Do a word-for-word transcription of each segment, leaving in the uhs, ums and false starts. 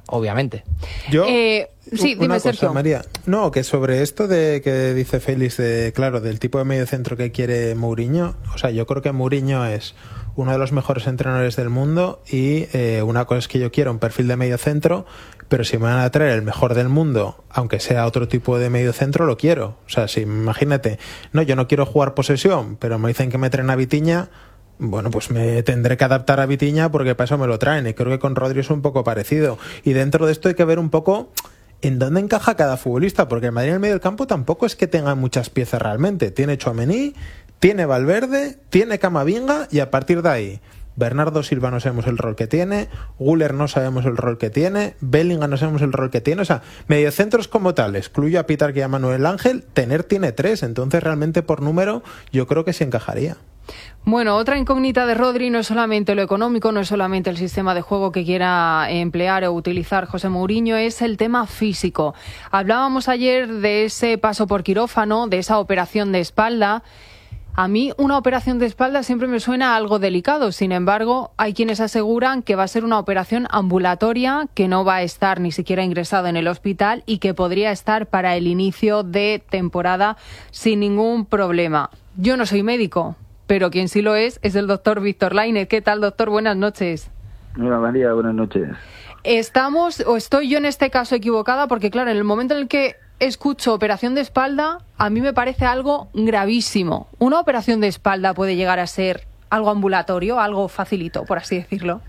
obviamente. Yo, eh, sí, una dime, cosa, Sergio. María. No, que sobre esto de que dice Félix, de, claro, del tipo de mediocentro que quiere Mourinho, o sea, yo creo que Mourinho es uno de los mejores entrenadores del mundo y eh, una cosa es que yo quiero un perfil de mediocentro, pero si me van a traer el mejor del mundo, aunque sea otro tipo de mediocentro, lo quiero. O sea, si imagínate, no, yo no quiero jugar posesión, pero me dicen que me traen a Vitinha, bueno, pues me tendré que adaptar a Vitinha porque para eso me lo traen, y creo que con Rodri es un poco parecido. Y dentro de esto hay que ver un poco en dónde encaja cada futbolista, porque el Madrid en el medio del campo tampoco es que tenga muchas piezas realmente. Tiene Tchouaméni, tiene Valverde, tiene Camavinga, y a partir de ahí Bernardo Silva no sabemos el rol que tiene, Güler no sabemos el rol que tiene, Bellingham no sabemos el rol que tiene. O sea, mediocentros como tal, excluyo a Peter y a Manuel Ángel, tener tiene tres, entonces realmente por número yo creo que sí encajaría. Bueno, otra incógnita de Rodri no es solamente lo económico, no es solamente el sistema de juego que quiera emplear o utilizar José Mourinho, es el tema físico. Hablábamos ayer de ese paso por quirófano, de esa operación de espalda. A mí una operación de espalda siempre me suena algo delicado. Sin embargo, hay quienes aseguran que va a ser una operación ambulatoria, que no va a estar ni siquiera ingresado en el hospital y que podría estar para el inicio de temporada sin ningún problema. Yo no soy médico, pero quien sí lo es es el doctor Víctor Lainez. ¿Qué tal, doctor? Buenas noches. Hola, María, buenas noches. ¿Estamos o estoy yo en este caso equivocada? Porque claro, en el momento en el que escucho operación de espalda, a mí me parece algo gravísimo. ¿Una operación de espalda puede llegar a ser algo ambulatorio, algo facilito, por así decirlo?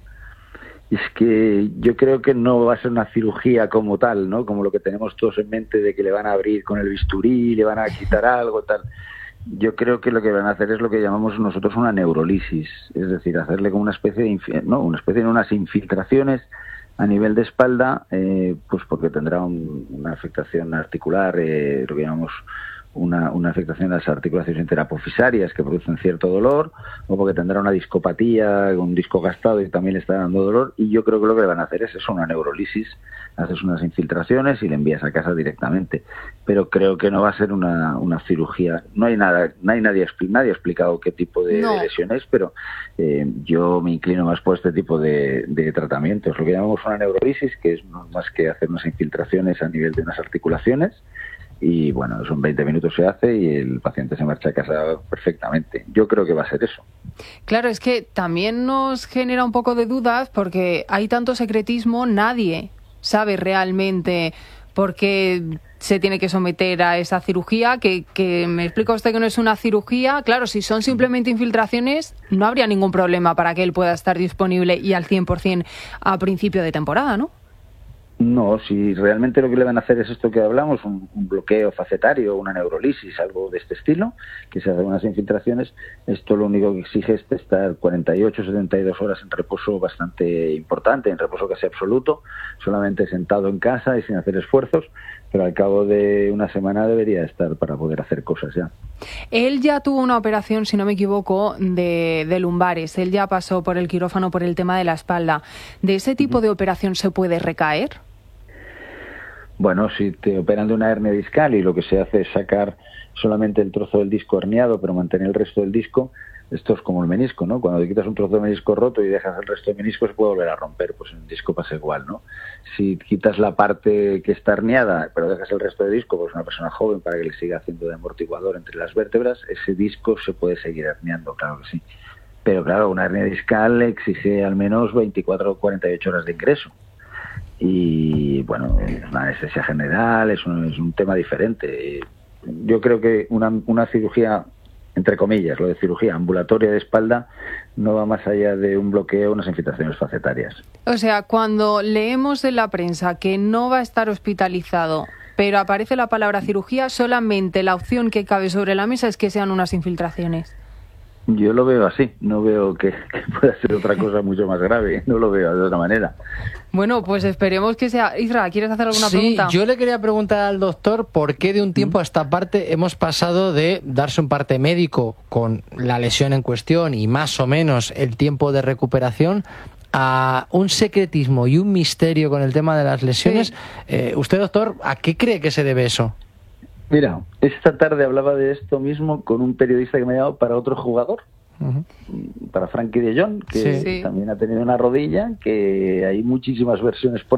Es que yo creo que no va a ser una cirugía como tal, ¿no? Como lo que tenemos todos en mente de que le van a abrir con el bisturí, le van a quitar algo, tal. Yo creo que lo que van a hacer es lo que llamamos nosotros una neurolisis, es decir, hacerle como una especie de, infi- no, una especie de unas infiltraciones a nivel de espalda, eh, pues porque tendrá un, una afectación articular, eh, lo que llamamos una, una afectación a las articulaciones interapofisarias que producen cierto dolor, o porque tendrá una discopatía, un disco gastado y también le está dando dolor, y yo creo que lo que le van a hacer es eso, una neurolisis, haces unas infiltraciones y le envías a casa directamente, pero creo que no va a ser una, una cirugía. No hay nada, no hay nadie, nadie ha explicado qué tipo de, no. de lesión es, pero eh, yo me inclino más por este tipo de, de tratamientos, lo que llamamos una neurolisis, que es no más que hacer unas infiltraciones a nivel de unas articulaciones, y bueno, son veinte minutos se hace y el paciente se marcha a casa perfectamente. Yo creo que va a ser eso. Claro, es que también nos genera un poco de dudas porque hay tanto secretismo, nadie sabe realmente por qué se tiene que someter a esa cirugía, que, que me explica usted que no es una cirugía. Claro, si son simplemente infiltraciones, no habría ningún problema para que él pueda estar disponible y al cien por ciento a principio de temporada, ¿no? No, si realmente lo que le van a hacer es esto que hablamos, un, un bloqueo facetario, una neurolisis, algo de este estilo, que se hacen unas infiltraciones, esto lo único que exige es estar cuarenta y ocho, setenta y dos horas en reposo bastante importante, en reposo casi absoluto, solamente sentado en casa y sin hacer esfuerzos, pero al cabo de una semana debería estar para poder hacer cosas ya. Él ya tuvo una operación, si no me equivoco, de, de lumbares. Él ya pasó por el quirófano por el tema de la espalda. ¿De ese tipo de operación se puede recaer? Bueno, si te operan de una hernia discal y lo que se hace es sacar solamente el trozo del disco herniado, pero mantener el resto del disco, esto es como el menisco, ¿no? Cuando te quitas un trozo de menisco roto y dejas el resto del menisco, se puede volver a romper, pues en el disco pasa igual, ¿no? Si quitas la parte que está herniada, pero dejas el resto del disco, pues una persona joven para que le siga haciendo de amortiguador entre las vértebras, ese disco se puede seguir herniando, claro que sí. Pero claro, una hernia discal exige al menos veinticuatro o cuarenta y ocho horas de ingreso. Y bueno, una anestesia general es un, es un tema diferente. Yo creo que una, una cirugía, entre comillas, lo de cirugía ambulatoria de espalda, no va más allá de un bloqueo, unas infiltraciones facetarias. O sea, cuando leemos en la prensa que no va a estar hospitalizado, pero aparece la palabra cirugía, solamente la opción que cabe sobre la mesa es que sean unas infiltraciones. Yo lo veo así, no veo que, que pueda ser otra cosa mucho más grave, no lo veo de otra manera. Bueno, pues esperemos que sea... Isra, ¿quieres hacer alguna sí, pregunta? Yo le quería preguntar al doctor por qué de un tiempo a esta parte hemos pasado de darse un parte médico con la lesión en cuestión y más o menos el tiempo de recuperación a un secretismo y un misterio con el tema de las lesiones. Sí. Eh, usted, doctor, ¿a qué cree que se debe eso? Mira, esta tarde hablaba de esto mismo con un periodista que me ha llamado para otro jugador, uh-huh. para Frankie de Jong, que sí. también ha tenido una rodilla, que hay muchísimas versiones por